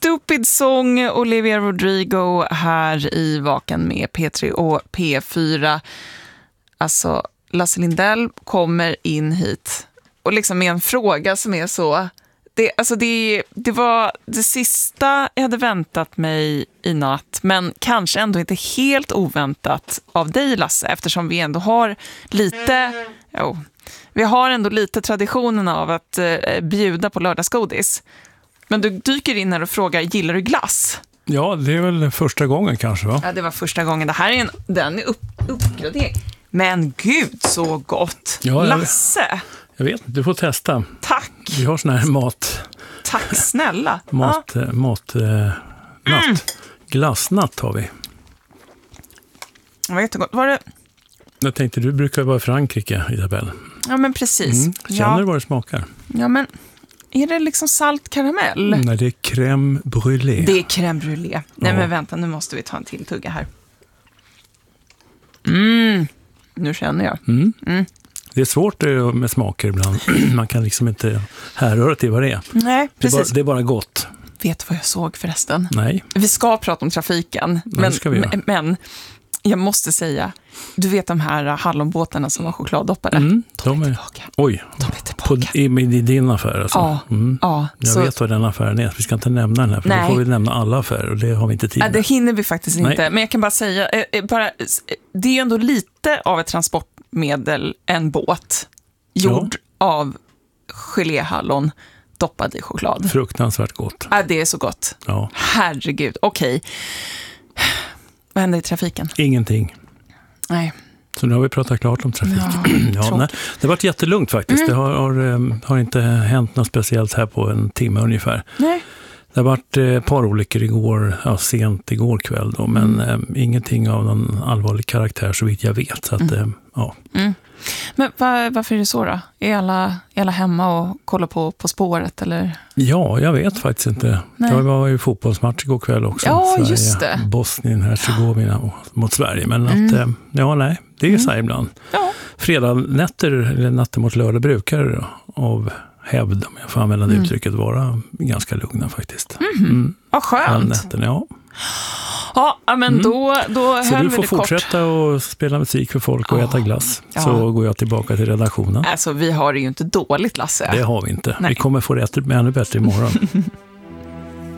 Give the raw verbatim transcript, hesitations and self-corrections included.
Stupid Song, Olivia Rodrigo här i Vaken med P tre och P fyra. Alltså, Lasse Lindell kommer in hit och liksom med en fråga som är så... Det, alltså det, det var det sista jag hade väntat mig i natt, men kanske ändå inte helt oväntat av dig, Lasse, eftersom vi ändå har lite... Jo, vi har ändå lite traditionen av att eh, bjuda på lördagsgodis. Men du dyker in här och frågar, gillar du glass? Ja, det är väl första gången kanske, va? Ja, det var första gången. Det här är en, den är upp, uppgradering. Men gud, så gott. Ja, jag, Lasse. Jag vet, du får testa. Tack. Vi har sån här mat... Tack snälla. Mat... Ja. mat eh, natt. Mm. Glassnatt har vi. Det var jättegott. Var det... Jag tänkte, du brukar vara i Frankrike, Isabelle. Ja, men precis. Mm. Känner ja. du vad det smakar? Ja, men är det liksom salt karamell? Mm, nej, det är crème brûlée. Det är crème brûlée. Nej, ja. men vänta, nu måste vi ta en till tugga här. Mm, nu känner jag. Mm. Mm. Det är svårt med smaker ibland. Man kan liksom inte härröra till vad det är. Nej, precis. Det är bara, det är bara gott. Vet du vad jag såg förresten? Nej. Vi ska prata om trafiken. Ja, men, ska vi göra. men jag måste säga, du vet de här hallonbåtarna som var chokladdoppade? Mm, de, de är är tillbaka. Oj, de är tillbaka. På, i, i din affär alltså? Ja. Mm. ja jag så, vet vad den affären är. Vi ska inte nämna den här, för nej. då får vi nämna alla affärer och det har vi inte tid med. Ja, det hinner vi faktiskt nej. inte. Men jag kan bara säga, eh, bara, det är ju ändå lite av ett transportmedel, en båt, gjord ja. av geléhallon doppad i choklad. Fruktansvärt gott. Ja, det är så gott. Ja. Herregud, okej. Okay. Vad händer i trafiken? Ingenting. Nej. Så nu har vi pratat klart om trafiken. Ja, ja, nej, det har varit jättelugnt faktiskt. Mm. Det har, har, har inte hänt något speciellt här på en timme ungefär. Nej. Det har varit ett par olyckor igår, ja, sent igår kväll då, men mm. eh, ingenting av någon allvarlig karaktär så vitt jag vet. Så att, mm. eh, ja. Mm. Men var, varför är det så då? Är alla, är alla hemma och kollar på På spåret? Eller? Ja, jag vet faktiskt inte. Nej. Det var ju fotbollsmatch igår kväll också. Ja, Sverige, just det. Bosnien, Herzegovina mot Sverige. Men mm. att, eh, ja nej, det är ju mm. så här ibland. Ja. Fredag nätter, eller natten mot lördag brukar av hävd, om jag får använda det mm. uttrycket, vara ganska lugna faktiskt. Mm. Mm. Vad skönt. Nätten, ja. Ja, men mm. då, då så höll du får vi det fortsätta kort. Och spela musik för folk och oh. äta glass. Ja. Så går jag tillbaka till redaktionen. Alltså, vi har det ju inte dåligt, Lasse. Det har vi inte. Nej. Vi kommer få det ännu bättre imorgon.